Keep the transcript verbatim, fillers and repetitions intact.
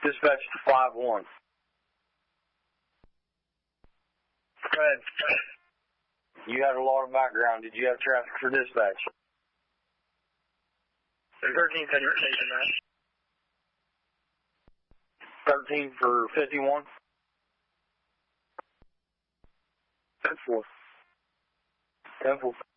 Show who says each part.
Speaker 1: Dispatch to five one.
Speaker 2: Go ahead.
Speaker 1: You had a lot of background. Did you have traffic for dispatch?
Speaker 2: thirteen Federal Station, right?
Speaker 1: thirteen for fifty-one?
Speaker 2: ten four.
Speaker 1: ten four.